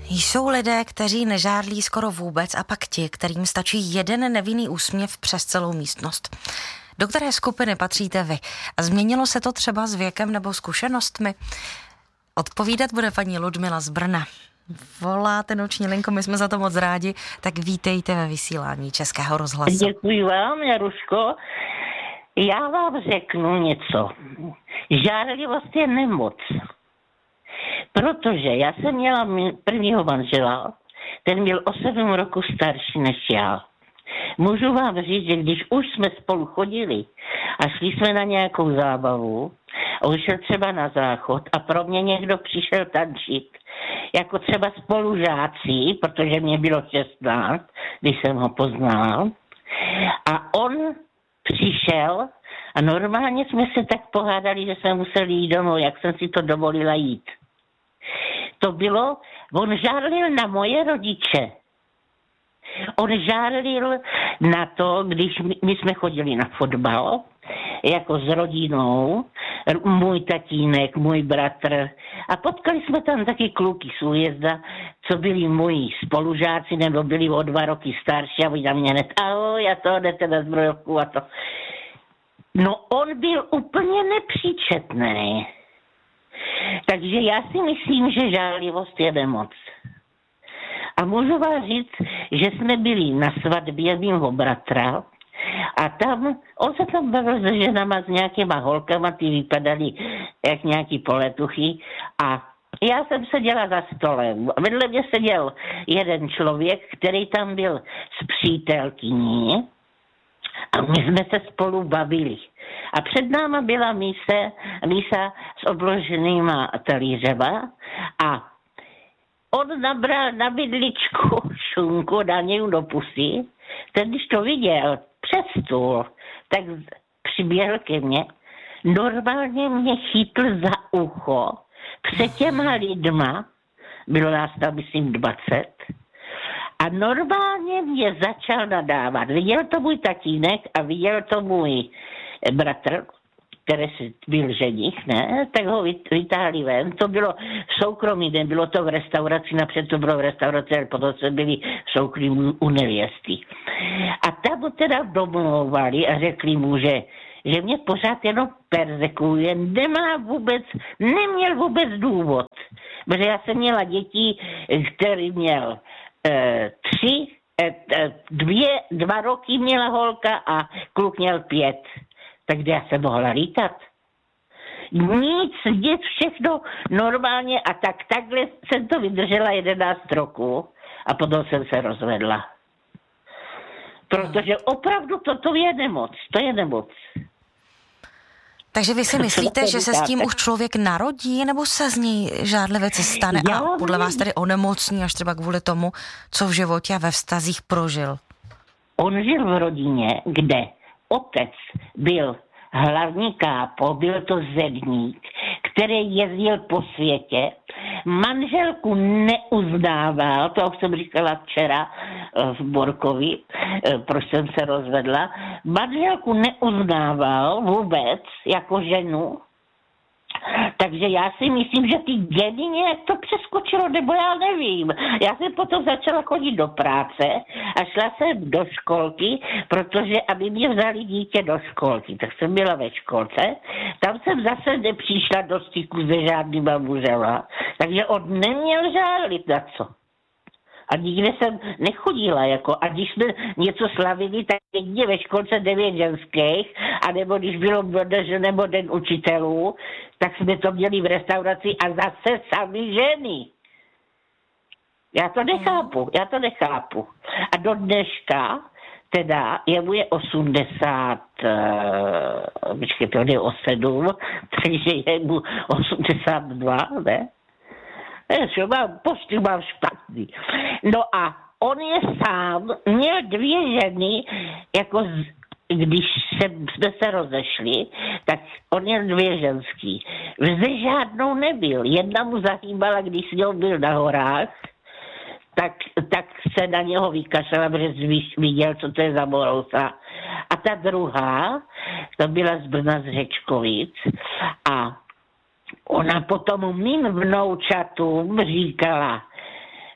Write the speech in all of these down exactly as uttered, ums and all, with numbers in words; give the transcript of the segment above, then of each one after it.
Jsou lidé, kteří nežádlí skoro vůbec a pak ti, kterým stačí jeden nevinný úsměv přes celou místnost. Do které skupiny patříte vy? A změnilo se to třeba s věkem nebo zkušenostmi? Odpovídat bude paní Ludmila z Brna. Voláte noční linku, my jsme za to moc rádi, tak vítejte ve vysílání Českého rozhlasu. Děkuji vám, Jaruško. Já vám řeknu něco. Žárlivost je nemoc. Protože já jsem měla prvního manžela, ten byl o sedm roku starší než já. Můžu vám říct, že když už jsme spolu chodili a šli jsme na nějakou zábavu, on šel třeba na záchod a pro mě někdo přišel tančit, jako třeba spolužáci, protože mě bylo šestnáct, když jsem ho poznal, a on přišel a normálně jsme se tak pohádali, že jsme museli jít domů, jak jsem si to dovolila jít. To bylo, on žárlil na moje rodiče. On žárlil na to, když my, my jsme chodili na fotbal, jako s rodinou, můj tatínek, můj bratr. A potkali jsme tam taky kluky z újezda, co byli moji spolužáci, nebo byli o dva roky starší a oni tam mě hned, ahoj, a to jdete na zbrojovku a to. No on byl úplně nepříčetný. Takže já si myslím, že žárlivost je nemoc. A můžu vám říct, že jsme byli na svatbě mýho bratra a tam, on se tam bavil se ženama, s nějakýma holkama, ty vypadaly jak nějaký poletuchy a já jsem seděla za stolem. Vedle mě seděl jeden člověk, který tam byl s přítelkyní a my jsme se spolu bavili. A před náma byla mise, misa s obloženýma talířema a on nabral na vidličku šunku, dal něj do pusy. Ten, když to viděl přes stůl, tak přiběhl ke mně. Normálně mě chytl za ucho před těma lidma, bylo nás tam, myslím, dvacet, a normálně mě začal nadávat. Viděl to můj tatínek a viděl to můj bratr, který byl ženich, ne, tak ho vytáhli ven. To bylo v soukromí, nebylo to v restauraci, napřed to bylo v restauraci, ale potom jsme byli v soukromí u nevěsty. A tam ho teda domlouvali a řekli mu, že, že mě pořád jenom perzekuje, nemá vůbec, neměl vůbec důvod. Protože já jsem měla děti, který měl eh, tři, eh, dvě, dva roky měla holka a kluk měl pět. Tak kde já jsem mohla lítat? Nic, nic, všechno normálně a tak takhle jsem to vydržela jedenáct roků a potom jsem se rozvedla. Protože opravdu toto je nemoc, to je nemoc. Takže vy si myslíte, že se s tím už člověk narodí, nebo se z něj žádlivec stane Já a podle vás tedy onemocní až třeba kvůli tomu, co v životě a ve vztazích prožil? On žil v rodině, kde otec byl hlavní kápo, byl to zedník, který jezdil po světě. Manželku neuznával, to už jsem říkala včera v Borkovi, proč jsem se rozvedla. Manželku neuznával vůbec jako ženu. Takže já si myslím, že ty geny nějak to přeskočilo, nebo já nevím. Já jsem potom začala chodit do práce a šla jsem do školky, protože aby mě vzali dítě do školky, tak jsem byla ve školce. Tam jsem zase nepřišla do styku se žádnýma mužema, takže on neměl žádlit na co. A nikde jsem nechodila, jako, a když jsme něco slavili, tak někde ve školce devět ženských, anebo když bylo nebo den učitelů, tak jsme to měli v restauraci a zase sami ženy. Já to nechápu, já to nechápu. A do dneška, teda, jemu je osmdesát, uh, počkejte, on je o sedm, takže jemu osmdesát dva, ne? Že mám, pošty mám špatný. No a on je sám, měl dvě ženy, jako z, když se, jsme se rozešli, tak on měl dvě ženský. Zde žádnou nebyl. Jedna mu zahýbala, když s ním byl na horách, tak, tak se na něho vykašlala, protože viděl, co to je za morousa. A ta druhá, to byla z Brna z Řečkovic a ona potom mým vnoučatům říkala,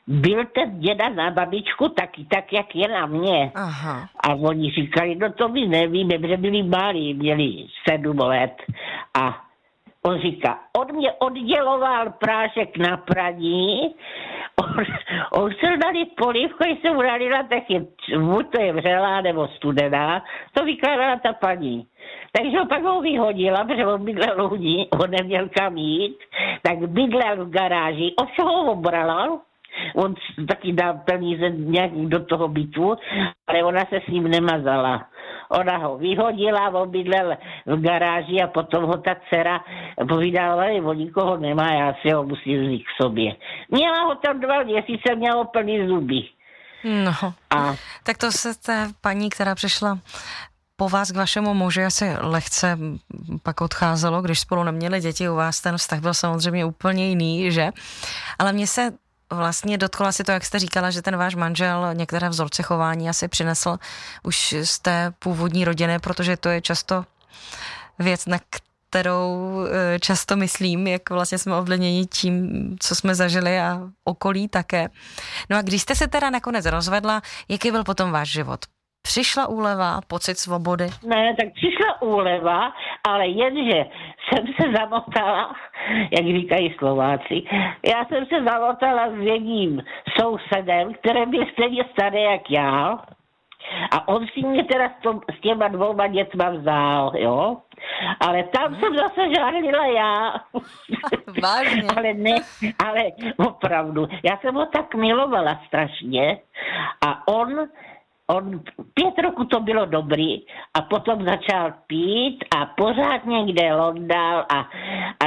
byl ten děda na babičku taky tak, jak je na mě. Aha. A oni říkali, no to my nevíme, protože byli malí, měli sedm let. A on říká, on mě odděloval prášek na praní, on, on se dali polívku, když se mu nalila, tak je, buď to je vřelá nebo studená, to vykládala ta paní. Takže pak ho vyhodila, protože on bydlel u ní, on neměl kam jít, tak bydlel v garáži, od čeho ho obrala, on taky dal peníze nějak do toho bytu, ale ona se s ním nemazala. Ona ho vyhodila, on bydlel v garáži a potom ho ta dcera povídala, že on nikoho nemá, já si ho musím vzít k sobě. Měla ho tam dva měsíce, měla plný zuby. No, a... tak to se té paní, která přišla po vás k vašemu muži, asi lehce pak odcházelo, když spolu neměli děti, u vás ten vztah byl samozřejmě úplně jiný, že? Ale mně se vlastně dotklo asi to, jak jste říkala, že ten váš manžel některé vzorce chování asi přinesl už z té původní rodiny, protože to je často věc, na kterou často myslím, jak vlastně jsme ovlivněni tím, co jsme zažili a okolí také. No a když jste se teda nakonec rozvedla, jaký byl potom váš život? Přišla úleva, pocit svobody? Ne, tak přišla úleva, ale jenže jsem se zamotala, jak říkají Slováci, já jsem se zamotala s jedním sousedem, který byl stejně starý jak já, a on si mě teda s, tom, s těma dvouma dětma vzal, jo. Ale tam jsem zase žádlila já. Vážně? ale ne, ale opravdu. Já jsem ho tak milovala strašně a on On pět roku to bylo dobrý a potom začal pít a pořád někde londal a, a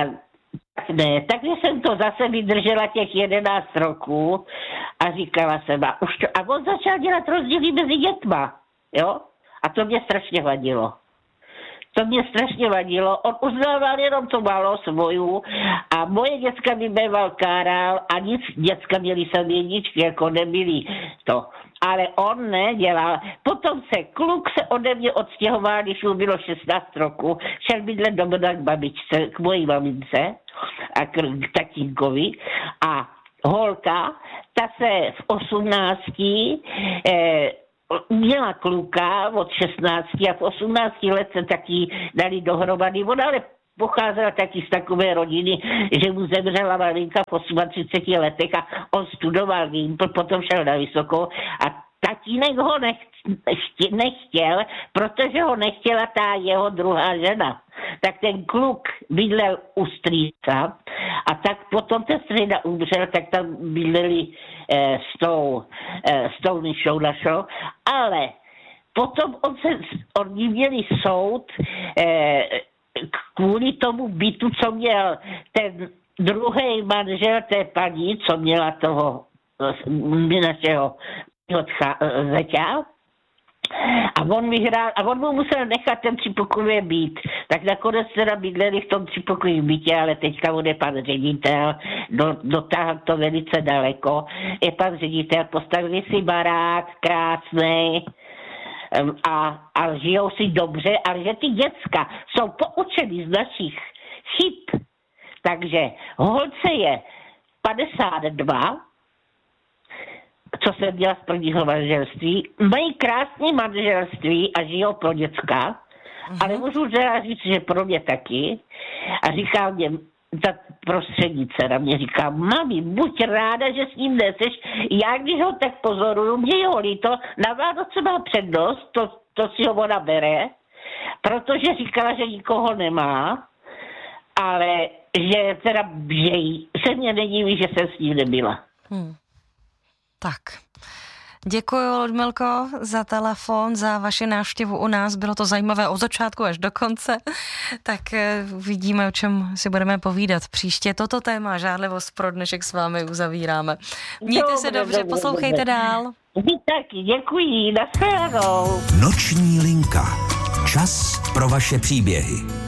ne, takže jsem to zase vydržela těch jedenáct roků a říkala jsem, a, už to, a on začal dělat rozdíly mezi dětma, jo? A to mě strašně vadilo. To mě strašně vadilo. On uznával jenom to málo svoju a moje děcka mi býval káral a nic, děcka měli sem jedničky, jako nebyli to. Ale on nedělal. Potom se kluk se ode mě odstěhoval, když mu bylo šestnáct roku, šel bydlet do k babičce, k mojí mamince a k, k tatínkovi a holka, ta se v osmnácti eh, měla kluka od šestnácti a v osmnácti let se taky dali dohromady. Ona ale pocházela taky z takové rodiny, že mu zemřela malinka v třiceti osmi letech a on studoval Gimpl, potom šel na vysokou a tatínek ho nechtěl, protože ho nechtěla ta jeho druhá žena. Tak ten kluk bydlel u strýca a tak potom ten strýda umřel, tak tam bydleli eh, s tou, eh, s tou nišou našou, ale potom on se, oni měli soud eh, kvůli tomu bytu, co měl ten druhý manžel té paní, co měla toho našeho zeťa. A on vyhrál, a on mu musel nechat ten třipokojový byt. Tak nakonec teda bydleli v tom třipokojovém bytě, ale teďka on je pan ředitel, do, dotáhl to velice daleko. Je pan ředitel, postavili si barák, krásný, a, a žijou si dobře, ale že ty děcka jsou poučeny z našich chyb. Takže holce je padesát dva, co jsem měla z prvního manželství, mají krásné manželství a žijou pro děcka, uh-huh. Ale můžu teda říct, že pro mě taky. A říká mě, ta prostřední dcera mě říká, mami, buď ráda, že s ním neseš. Já, když ho tak pozoruju, mě je ho líto, na Vánoce má přednost, to, to si ho ona bere, protože říkala, že nikoho nemá, ale že teda, že se mě nedíví, že jsem s ním nebyla. Hmm. Tak, děkuji, Ludmilko, za telefon, za vaši návštěvu u nás. Bylo to zajímavé od začátku až do konce. Tak vidíme, o čem si budeme povídat příště. Toto téma, žádlivost, pro dnešek s vámi uzavíráme. Mějte dobře, se dobře, dobře poslouchejte dobře. Dál. Vy taky, děkuji, nashledanou. Noční linka. Čas pro vaše příběhy.